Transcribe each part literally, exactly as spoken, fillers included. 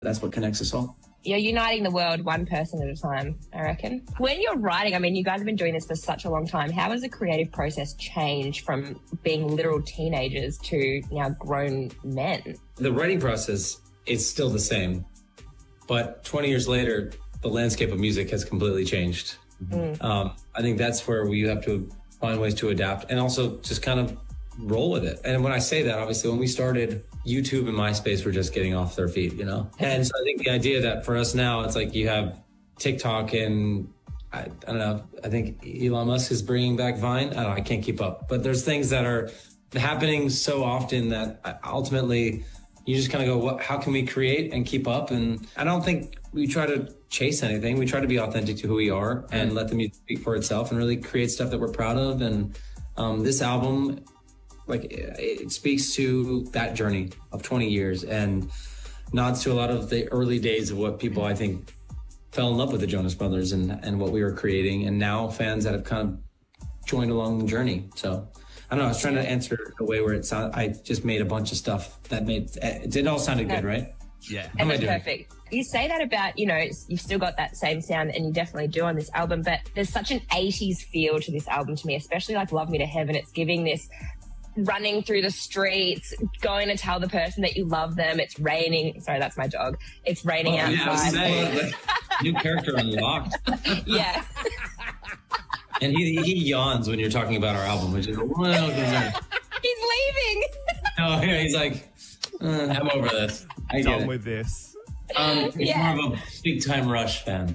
That's what connects us all. You're uniting the world one person at a time, I reckon. When you're writing, I mean, you guys have been doing this for such a long time. How has the creative process changed from being literal teenagers to now grown men? The writing process is still the same, but twenty years later, the landscape of music has completely changed. Mm. Um, I think that's where we have to find ways to adapt and also just kind of roll with it. And when I say that, obviously, when we started, YouTube and MySpace were just getting off their feet, you know? And so I think the idea that for us now, it's like you have TikTok and I, I don't know, I think Elon Musk is bringing back Vine. I don't know, I can't keep up. But there's things that are happening so often that ultimately you just kind of go, what, how can we create and keep up? And I don't think we try to chase anything. We try to be authentic to who we are and let the music speak for itself and really create stuff that we're proud of. And um, this album, like it speaks to that journey of twenty years and nods to a lot of the early days of what people, I think, fell in love with the Jonas Brothers and, and what we were creating. And now fans that have kind of joined along the journey. So I don't know. I was trying to answer a way where it sounded, I just made a bunch of stuff that made, it, it all sounded good, right? Yeah. And that's perfect. You say that about, you know, you've still got that same sound and you definitely do on this album, but there's such an eighties feel to this album to me, especially like Love Me to Heaven. It's giving this running through the streets, going to tell the person that you love them. It's raining. Sorry, that's my dog. It's raining oh, outside. Yeah, new character unlocked. Yeah. And he he yawns when you're talking about our album, which is a little concerned. He's leaving. Oh, yeah, he's like, uh, I'm over this. I get Done it. with this. Um, he's Yeah. more of a Big Time Rush fan.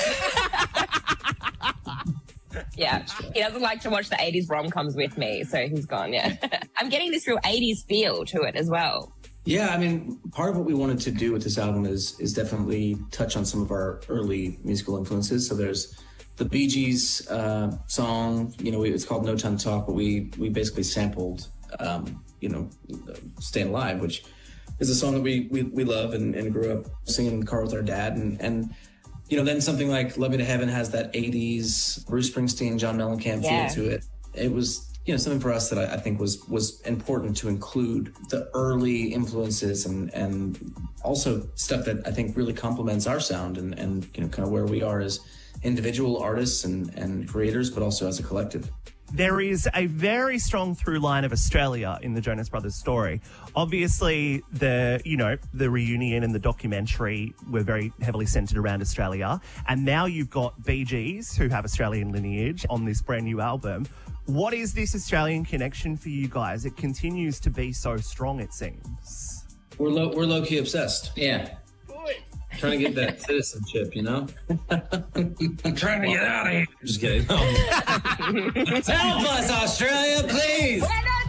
Yeah, he doesn't like to watch the eighties rom-coms with me, so he's gone, yeah. I'm getting this real eighties feel to it as well. Yeah, I mean, part of what we wanted to do with this album is is definitely touch on some of our early musical influences. So there's the Bee Gees uh, song, you know, it's called No Time to Talk, but we we basically sampled, um, you know, Staying Alive, which is a song that we we, we love and, and grew up singing in the car with our dad. And, and you know, then something like Love Me to Heaven has that eighties Bruce Springsteen, John Mellencamp Yeah. feel to it. It was, you know, something for us that I, I think was was important to include the early influences and and also stuff that I think really complements our sound and, and you know, kind of where we are as individual artists and, and creators, but also as a collective. There is a very strong through line of Australia in the Jonas Brothers story. Obviously, the you know the reunion and the documentary were very heavily centred around Australia, and now you've got Bee Gees, who have Australian lineage, on this brand new album. What is this Australian connection for you guys? It continues to be so strong, it seems. We're low, we're low key obsessed. Yeah. Trying to get that citizenship, you know? I'm trying to get out of here. Just kidding. No. Help us, Australia, please.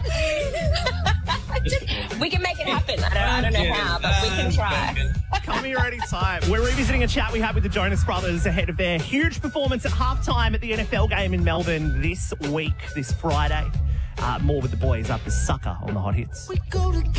We can make it happen. I don't, I don't know how, but we can try. Come here anytime. We're revisiting a chat we had with the Jonas Brothers ahead of their huge performance at halftime at the N F L game in Melbourne this week, this Friday. Uh, more with the boys after Sucker on the Hot Hits. We go together.